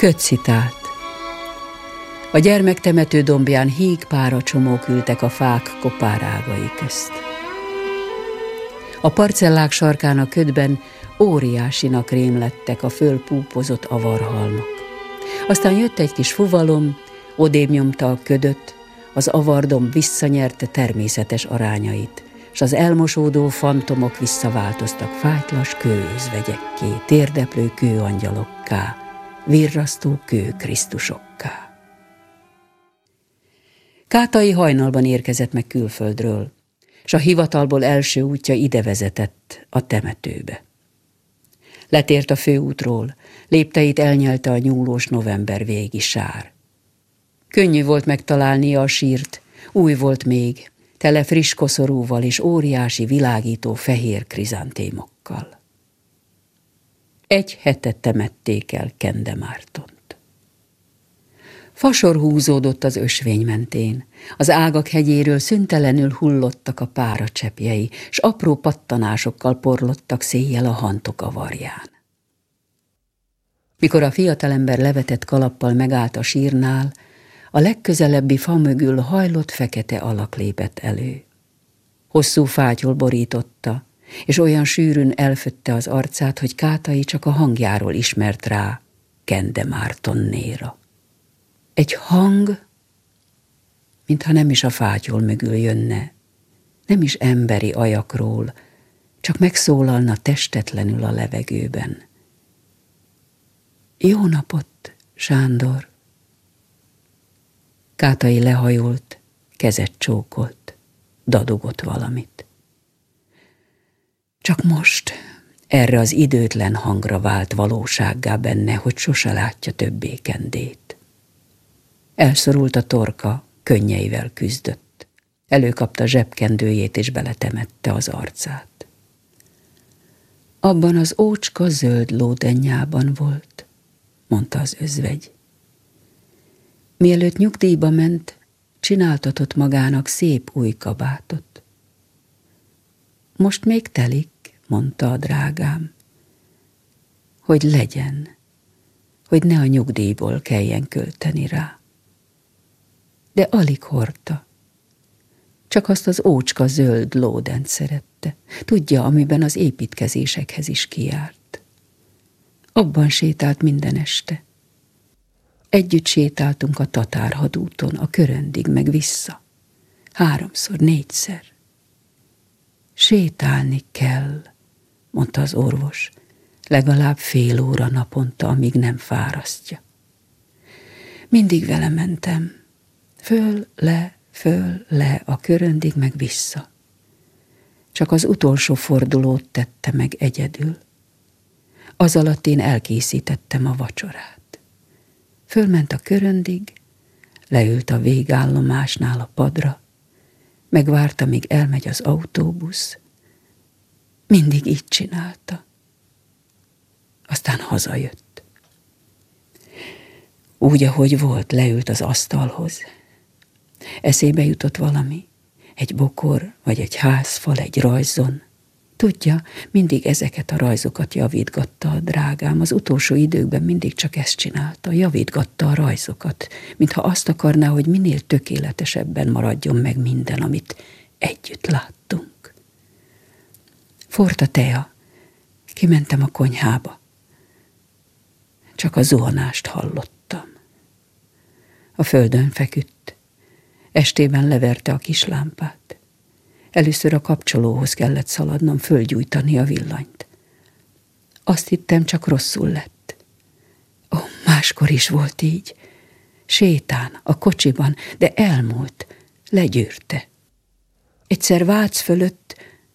Kötszitált. A gyermektemető dombján híg páracsomók ültek a fák kopárágai közt. A parcellák sarkán a ködben óriásinak rémlettek a fölpúpozott avarhalmok. Aztán jött egy kis fuvalom, odébb nyomta a ködöt, az avardomb visszanyerte természetes arányait, s az elmosódó fantomok visszaváltoztak fájtlas kőözvegyekké, térdeplő kőangyalokká, virrasztó kő krisztusokká. Kátai hajnalban érkezett meg külföldről, s a hivatalból első útja ide vezetett, a temetőbe. Letért a főútról, lépteit elnyelte a nyúlós november végi sár. Könnyű volt megtalálnia a sírt, új volt még, tele friss koszorúval és óriási világító fehér krizantémokkal. 1 hete temették el Kendemártont. Fasor húzódott az ösvény mentén, az ágak hegyéről szüntelenül hullottak a páracseppjei, s apró pattanásokkal porlottak széjjel a hantok avarján. Mikor a fiatalember levetett kalappal megállt a sírnál, a legközelebbi fa mögül hajlott fekete alak lépett elő. Hosszú fátyol borította, és olyan sűrűn elfötte az arcát, hogy Kátai csak a hangjáról ismert rá, Kendemártonnéra. Egy hang, mintha nem is a fátyol mögül jönne, nem is emberi ajakról, csak megszólalna testetlenül a levegőben. Jó napot, Sándor! Kátai lehajolt, kezet csókolt, dadogott valamit. Csak most erre az időtlen hangra vált valósággá benne, hogy sose látja többé Kendét. Elszorult a torka, könnyeivel küzdött. Előkapta zsebkendőjét és beletemette az arcát. Abban az ócska zöld lódennyában volt, mondta az özvegy. Mielőtt nyugdíjba ment, csináltatott magának szép új kabátot. Most még telik, mondta a drágám, hogy legyen, hogy ne a nyugdíjból kelljen költeni rá. De alig hordta. Csak azt az ócska zöld lódent szerette. Tudja, amiben az építkezésekhez is kijárt. Abban sétált minden este. Együtt sétáltunk a tatárhadúton, a Köröndig meg vissza. 3-szor, 4-szer. Sétálni kell, mondta az orvos, legalább fél óra naponta, amíg nem fárasztja. Mindig vele mentem. Föl, le, a Köröndig meg vissza. Csak az utolsó fordulót tette meg egyedül. Az alatt én elkészítettem a vacsorát. Fölment a Köröndig, leült a végállomásnál a padra, megvárta, míg elmegy az autóbusz. Mindig így csinálta. Aztán hazajött. Úgy, ahogy volt, leült az asztalhoz. Eszébe jutott valami, egy bokor, vagy egy házfal, egy rajzon. Tudja, mindig ezeket a rajzokat javítgatta a drágám. Az utolsó időkben mindig csak ezt csinálta, javítgatta a rajzokat, mintha azt akarná, hogy minél tökéletesebben maradjon meg minden, amit együtt láttunk. Forrt a tea, kimentem a konyhába. Csak a zuhanást hallottam. A földön feküdt. Estében leverte a kis lámpát. Először a kapcsolóhoz kellett szaladnom, fölgyújtani a villanyt. Azt hittem, csak rosszul lett. Máskor is volt így. Sétán, a kocsiban, de elmúlt, legyűrte. Egyszer Vác fölött,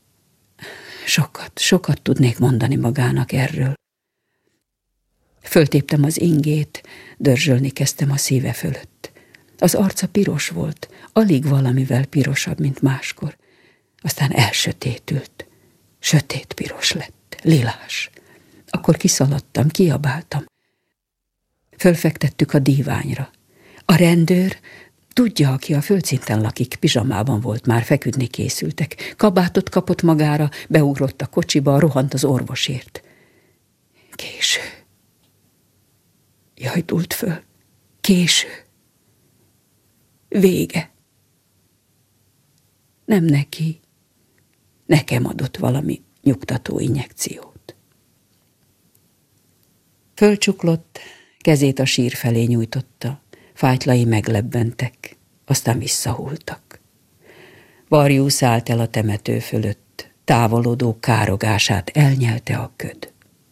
sokat tudnék mondani magának erről. Föltéptem az ingét, dörzsölni kezdtem a szíve fölött. Az arca piros volt, alig valamivel pirosabb, mint máskor. Aztán elsötétült. Sötét piros lett, lilás. Akkor kiszaladtam, kiabáltam. Fölfektettük a díványra. A rendőr, tudja, aki a földszinten lakik, pizsamában volt már, feküdni készültek. Kabátot kapott magára, beugrott a kocsiba, rohant az orvosért. Késő. Jaj, hajtult föl. Késő. Vége. Nem neki, nekem adott valami nyugtató injekciót. Fölcsuklott, kezét a sír felé nyújtotta, fájtlai meglebbentek, aztán visszahultak. Varjú szállt el a temető fölött, távolodó károgását elnyelte a köd.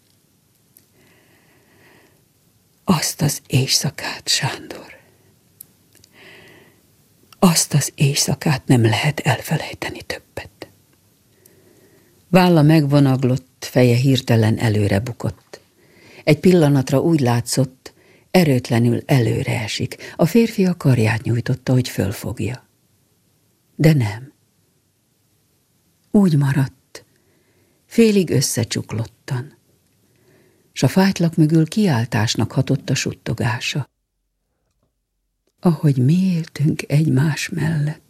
Azt az éjszakát, Sándor, azt az éjszakát nem lehet elfelejteni többet. Válla megvonaglott, feje hirtelen előre bukott. Egy pillanatra úgy látszott, erőtlenül előre esik. A férfi a karját nyújtotta, hogy fölfogja. De nem. Úgy maradt, félig összecsuklottan, s a fájtlak mögül kiáltásnak hatott a suttogása. Ahogy mi éltünk egymás mellett.